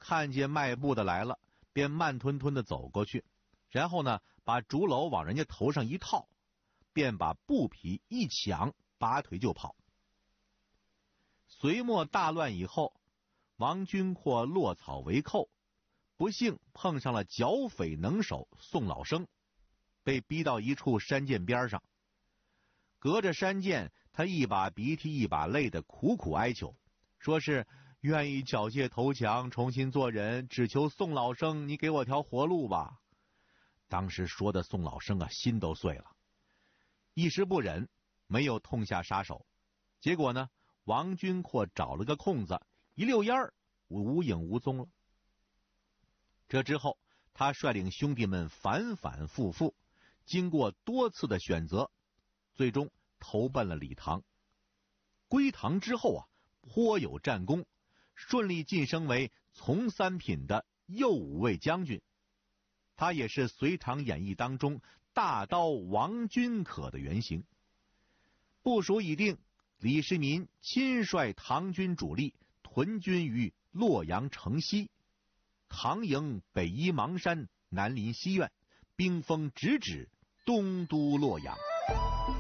看见迈步的来了，便慢吞吞地走过去，然后呢，把竹篓往人家头上一套，便把布匹一抢，拔腿就跑。隋末大乱以后，王君阔落草为寇，不幸碰上了剿匪能手宋老生，被逼到一处山涧边上。隔着山涧，他一把鼻涕一把泪的苦苦哀求，说是愿意缴械投降，重新做人，只求宋老生你给我条活路吧。当时说的宋老生心都碎了，一时不忍，没有痛下杀手。结果呢，王君阔找了个空子，一溜烟儿无影无踪了。这之后，他率领兄弟们反反复复，经过多次的选择，最终投奔了李唐。归唐之后颇有战功，顺利晋升为从三品的右武卫将军。他也是隋唐演义当中大刀王君可的原型。部署已定，李世民亲率唐军主力屯军于洛阳城西，唐营北依邙山，南临西苑，兵锋直指东都洛阳。